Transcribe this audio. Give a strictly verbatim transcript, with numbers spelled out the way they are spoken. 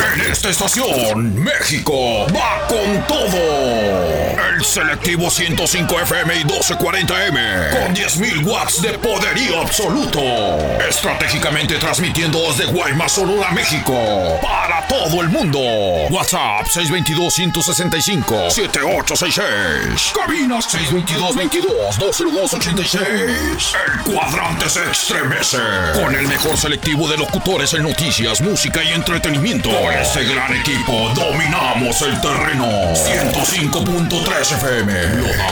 En esta estación, México va con todo. El selectivo ciento cinco F M y doce cuarenta M con diez mil watts de poderío absoluto. Estratégicamente transmitiendo desde Guaymas, Sonora, México, para todo el mundo. WhatsApp seis dos dos, uno seis cinco, siete ocho seis seis. Cabina seis dos dos, veintidós, dos cero dos, ochenta y seis. El cuadrante se estremece con el mejor selectivo de locutores en noticias, música y entretenimiento. Con este gran equipo dominamos el terreno. ciento cinco punto tres F M. Lo